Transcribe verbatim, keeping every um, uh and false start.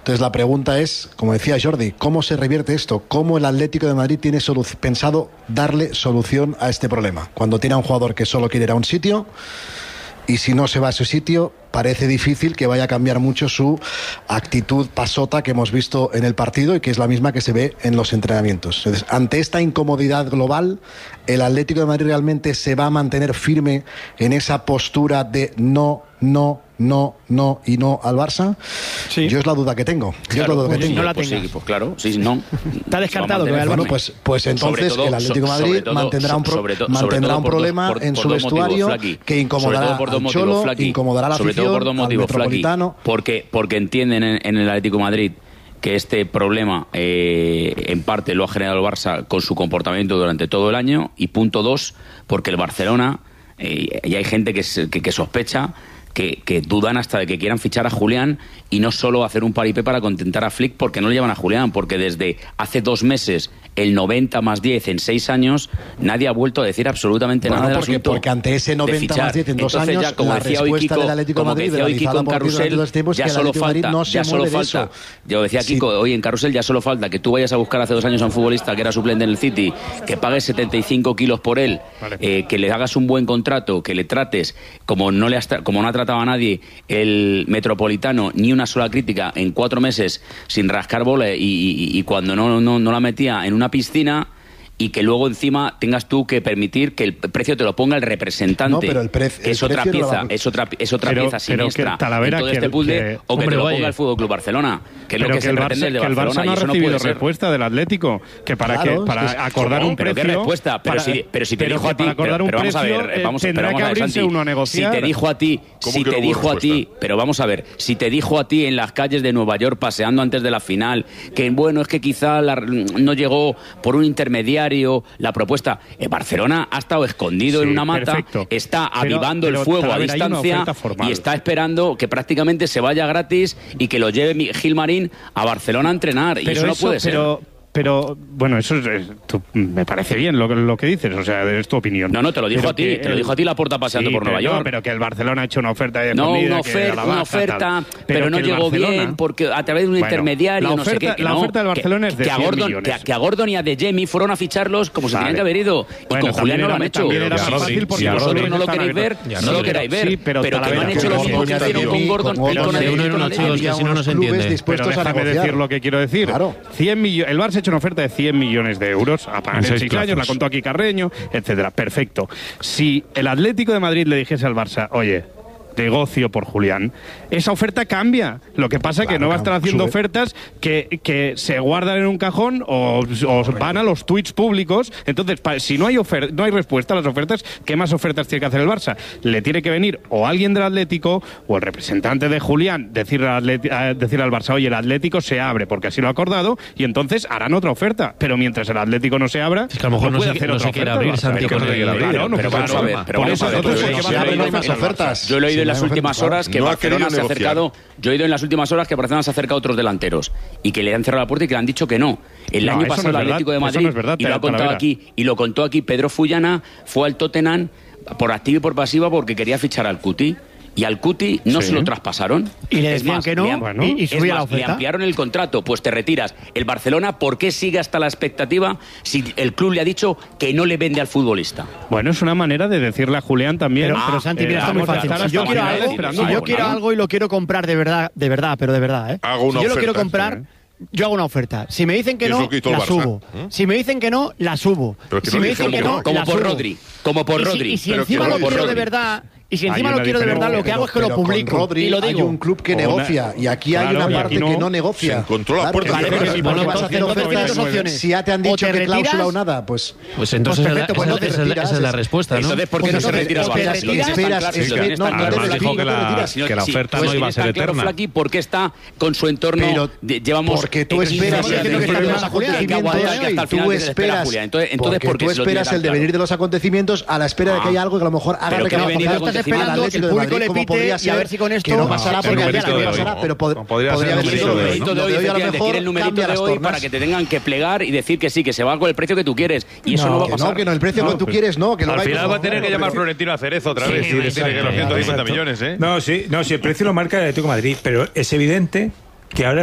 Entonces la pregunta es, como decía Jordi, ¿cómo se revierte esto? ¿Cómo el Atlético de Madrid tiene solu- pensado darle solución a este problema? Cuando tiene a un jugador que solo quiere ir a un sitio, y si no se va a ese sitio, parece difícil que vaya a cambiar mucho su actitud pasota que hemos visto en el partido y que es la misma que se ve en los entrenamientos. Entonces, ante esta incomodidad global, ¿el Atlético de Madrid realmente se va a mantener firme en esa postura de no, no, no, no y no al Barça? Sí. Yo es la duda que tengo. Yo Claro, es la duda pues que sí, tengo. No la pues sí, pues claro, sí, no. Está descartado que vaya al Bueno, pues, pues entonces todo, el Atlético de Madrid todo, mantendrá un, pro, sobre to, mantendrá sobre un problema por, en por su vestuario motivos, que incomodará al motivos, Cholo, Flaky, incomodará a la afición, por dos motivos, al Metropolitano. Flaky, porque, porque entienden en, en el Atlético de Madrid que este problema eh, en parte lo ha generado el Barça con su comportamiento durante todo el año, y punto dos, porque el Barcelona, eh, y hay gente que, que, que sospecha Que, que dudan hasta de que quieran fichar a Julián y no solo hacer un paripé para contentar a Flick, porque no le llevan a Julián, porque desde hace dos meses el noventa más diez en seis años nadie ha vuelto a decir absolutamente bueno, nada del porque, asunto porque ante ese noventa más diez en dos Entonces, años ya, como la decía respuesta Kiko, del Atlético de Madrid como decía hoy Kiko en Carrusel, tiempos, ya que solo falta no se ya solo falta eso. yo decía Kiko sí. Hoy en Carrusel, ya solo falta que tú vayas a buscar hace dos años a un futbolista que era suplente en el City, que pagues setenta y cinco kilos por él, vale. eh, que le hagas un buen contrato, que le trates como no le has tra- como no ha tratado a nadie el Metropolitano, ni una sola crítica en cuatro meses sin rascar bola, y, y, y cuando no, no, no la metía en una piscina, y que luego encima tengas tú que permitir que el precio te lo ponga el representante, no, pero el pre- que es, el otra pieza, no va... es otra es otra pero, pieza siniestra Talavera, en todo que este puzzle, que, o que hombre, te lo vaya. ponga el Fútbol Club Barcelona, que es pero lo que, que se el pretende Barça, de que el Barcelona, Barça no ha y eso recibido no puede respuesta del Atlético, que para claro, que para es que acordar ¿cómo? un pero precio, qué respuesta, pero para, si pero si te pero dijo a ti, para acordar pero, un pero vamos precio, a ver, vamos, tendrá pero vamos que a ver, abrirse Santi, uno a negociar. si te dijo a ti, si te dijo a ti, pero vamos a ver, si te dijo a ti en las calles de Nueva York paseando antes de la final, que bueno, es que quizá la, no llegó por un intermediario la propuesta, eh, Barcelona ha estado escondido sí, en una mata, perfecto. está avivando pero, pero, el fuego a distancia y está esperando que prácticamente se vaya gratis y que lo lleve Gilmarín a Barcelona a entrenar, y pero eso no eso, puede ser. Pero... Pero, bueno, eso es, es, tú, me parece bien lo, lo que dices, o sea, es tu opinión. No, no, te lo dijo pero a ti, que, te lo dijo a ti Laporta paseando sí, por Nueva pero, York. No, pero que el Barcelona ha hecho una oferta de No, comida, una, ofer- que la una baja, oferta, tal. pero, pero no llegó Barcelona, bien, porque a través de un bueno, intermediario, la no oferta, sé qué. Que la no, oferta del Barcelona que, es de que a cien Gordon, millones. que, que a Gordon y a De Jemi fueron a ficharlos como se vale. tenían que haber ido. Y bueno, con Julián no lo han hecho. Era sí, fácil sí, porque si vosotros no lo están queréis ver, ya no lo queráis ver. Sí, pero pero que no han hecho lo mismo que hicieron con Gordon y con el Atlético. Que si no nos entiende. Pero déjame decir lo que quiero decir. cien millones, el Barça ha hecho una oferta de cien millones de euros a pagar en seis, seis años, la contó aquí Carreño, etcétera. Perfecto. Si el Atlético de Madrid le dijese al Barça, oye, negocio por Julián, esa oferta cambia. Lo que pasa es claro, que no va a estar haciendo sube. ofertas que, que se guardan en un cajón o, o van a los tweets públicos. Entonces, pa, si no hay ofer- no hay respuesta a las ofertas, ¿qué más ofertas tiene que hacer el Barça? Le tiene que venir o alguien del Atlético o el representante de Julián decir al, Atleti- decir al Barça, oye, el Atlético se abre porque así lo ha acordado, y entonces harán otra oferta. Pero mientras el Atlético no se abra, es que a lo mejor no, no puede se, hacer no otra se quiere oferta, abrir, Santi, claro, no se quiere abrir. claro, no, pero pues vamos a ver, pero vamos a ver. Yo he leído en las últimas horas que no Barcelona se ha acercado, yo he oído en las últimas horas que Barcelona se ha acercado a otros delanteros y que le han cerrado la puerta y que le han dicho que no. El no, año pasado no el Atlético verdad, de Madrid, no es verdad, y lo ha contado aquí, y lo contó aquí Pedro Fullana, fue al Tottenham por activa y por pasiva porque quería fichar al Cuti. Y al Cuti no sí. se lo traspasaron. Y le decían más, que no, am- bueno, y, y subía más, la oferta. le ampliaron el contrato, pues te retiras. El Barcelona, ¿por qué sigue hasta la expectativa si el club le ha dicho que no le vende al futbolista? Bueno, es una manera de decirle a Julián también. Pero, ah, pero Santi, mira, eh, está muy fácil. Si yo quiero algo, si yo quiero algo y lo quiero comprar de verdad, de verdad, pero de verdad, ¿eh? Hago una si yo oferta, lo quiero comprar... sí. Yo hago una oferta. Si me dicen que no, la subo. ¿Eh? Si me dicen que no, la subo. Que si no me dicen que no, como la por subo. Rodri, como por y si, Rodri. Y si pero encima lo quiero de verdad, y si encima lo quiero de verdad, lo que hago es que lo publico Rodri, y lo digo. Hay un club que negocia y aquí hay una parte que no negocia. Se encontró la puerta. Vale, pero si bueno, vas a hacer ofertas, opciones. Si ya te han dicho que cláusula o nada, pues pues entonces esa es la respuesta, ¿no? Entonces, ¿por qué no se retira el Barça? Esperas, esperas, no, además dijo que la que la oferta no iba a ser eterna. Flaky, ¿por qué está con su entorno? Llevamos porque tú esperas el devenir de los acontecimientos. Tú esperas, entonces porque tú esperas el devenir de los acontecimientos a la espera de que haya algo que a lo mejor haga recapacizar. Estás esperando que el público le pite y a ver si con esto que no pasará sí, porque sí, ya no pasará, pero pod- podría haber sido el numerito de hoy, a lo mejor el numerito de hoy para que te tengan que plegar y decir que sí, que se va con el precio que tú quieres, y eso no va a pasar. No, que no, el precio que tú quieres no, que al final va a tener que llamar Florentino a Cerezo otra vez y decirle que los ciento cincuenta millones, ¿eh? No, sí, no, sí, el precio lo marca el Atlético de Madrid, pero es evidente que ahora